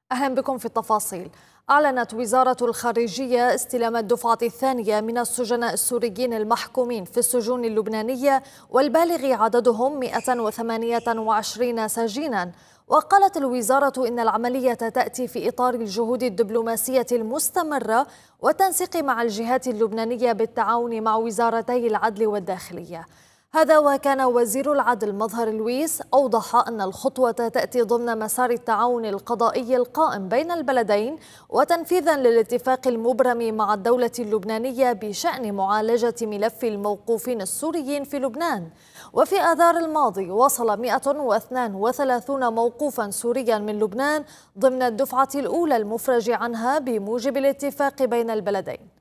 أهلا بكم في التفاصيل. أعلنت وزارة الخارجية استلام الدفعة الثانية من السجناء السوريين المحكومين في السجون اللبنانية والبالغ عددهم 128 سجينا. وقالت الوزارة إن العملية تأتي في إطار الجهود الدبلوماسية المستمرة والتنسيق مع الجهات اللبنانية بالتعاون مع وزارتي العدل والداخلية. هذا وكان وزير العدل مظهر لويس أوضح أن الخطوة تأتي ضمن مسار التعاون القضائي القائم بين البلدين وتنفيذا للاتفاق المبرم مع الدولة اللبنانية بشأن معالجة ملف الموقوفين السوريين في لبنان. وفي آذار الماضي وصل 132 موقوفا سوريا من لبنان ضمن الدفعة الأولى المفرج عنها بموجب الاتفاق بين البلدين.